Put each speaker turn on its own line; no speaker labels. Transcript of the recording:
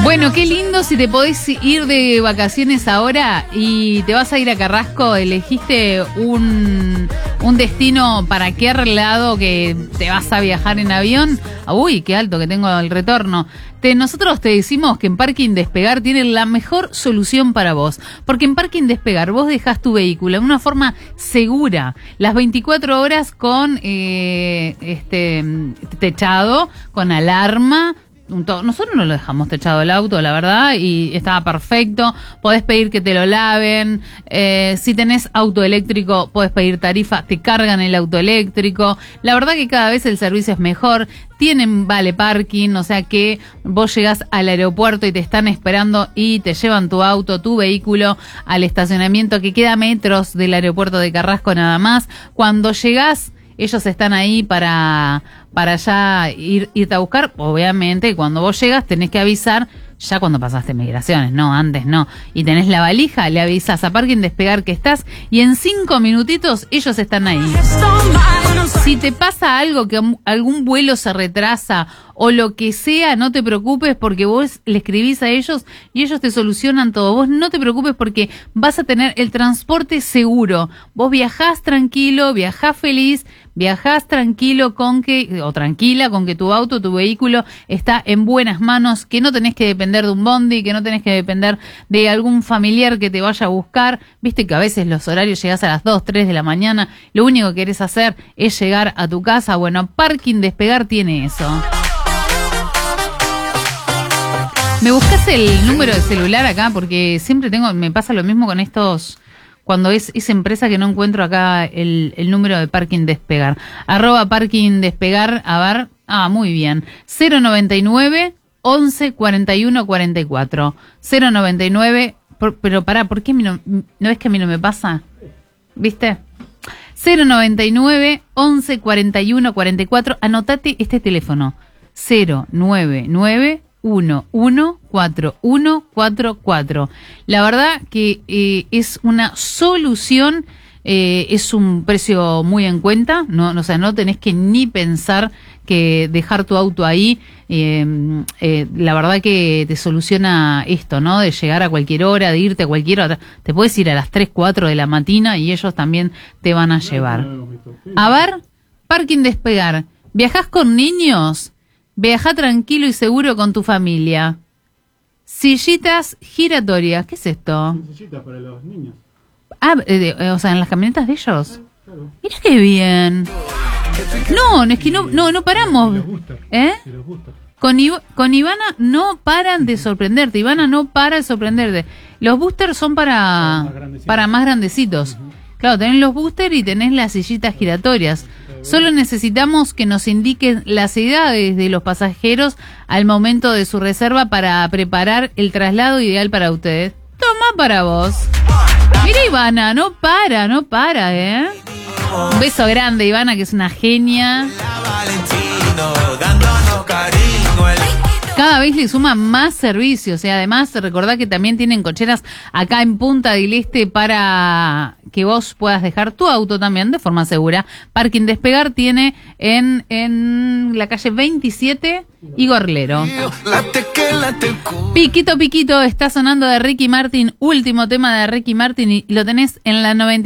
Bueno, qué lindo si te podés ir de vacaciones ahora y te vas a ir a Carrasco, elegiste un destino para qué lado que te vas a viajar en avión. Uy, qué alto que tengo el retorno. Nosotros te decimos que en Parking Despegar tienen la mejor solución para vos, porque en Parking Despegar vos dejás tu vehículo de una forma segura, las 24 horas con techado, con alarma. Nosotros no lo dejamos techado el auto, la verdad, y estaba perfecto. Podés pedir que te lo laven. Si tenés auto eléctrico, podés pedir tarifa, te cargan el auto eléctrico. La verdad que cada vez el servicio es mejor. Tienen vale parking, o sea que vos llegás al aeropuerto y te están esperando y te llevan tu auto, tu vehículo al estacionamiento que queda a metros del aeropuerto de Carrasco nada más. Cuando llegás, ellos están ahí para ya irte a buscar. Obviamente, cuando vos llegas tenés que avisar ya cuando pasaste migraciones, no, antes no. Y tenés la valija, le avisas a Parking Despegar que estás y en 5 minutitos ellos están ahí. Si te pasa algo, que algún vuelo se retrasa o lo que sea, no te preocupes porque vos le escribís a ellos y ellos te solucionan todo. Vos no te preocupes porque vas a tener el transporte seguro. Vos viajás tranquilo, viajás feliz, viajás tranquilo tranquila con que tu auto, tu vehículo está en buenas manos, que no tenés que depender de un bondi, que no tenés que depender de algún familiar que te vaya a buscar. Viste que a veces los horarios llegás a las 2, 3 de la mañana, lo único que querés hacer es llegar a tu casa. Bueno, Parking Despegar tiene eso. ¿Me buscas el número de celular acá? Porque siempre me pasa lo mismo con estos, cuando es empresa que no encuentro acá el número de Parking Despegar. @Parking Despegar, a ver, muy bien. 099 11 41 44. 099, pero pará, ¿por qué no ves que a mí no me pasa? ¿Viste? 099 11 41 44. Anotate este teléfono. 099 114144. La verdad que es una solución, es un precio muy en cuenta, o sea, no tenés que ni pensar que dejar tu auto ahí. La verdad que te soluciona esto, ¿no? De llegar a cualquier hora, de irte a cualquier hora. Te puedes ir a las 3, 4 de la mañana y ellos también te van a llevar. A ver, Parking Despegar. ¿Viajás con niños? Viaja tranquilo y seguro con tu familia. Sillitas giratorias. ¿Qué es esto?
Sillitas para los niños.
O sea, en las camionetas de ellos.
Claro.
Mira qué bien. No, es que no paramos.
Les gusta.
Con Ivana no paran de sorprenderte. Ivana no para de sorprenderte. Los boosters son para más grandecitos. Claro, tenés los boosters y tenés las sillitas giratorias. Solo necesitamos que nos indiquen las edades de los pasajeros al momento de su reserva para preparar el traslado ideal para ustedes. Toma para vos. Mira Ivana, no para, Un beso grande Ivana, que es una genia. Cada vez le suman más servicios y además recordá que también tienen cocheras acá en Punta del Este para que vos puedas dejar tu auto también de forma segura. Parking Despegar tiene en la calle 27 y Gorlero. Piquito Piquito está sonando de Ricky Martin, último tema de Ricky Martin y lo tenés en la 90.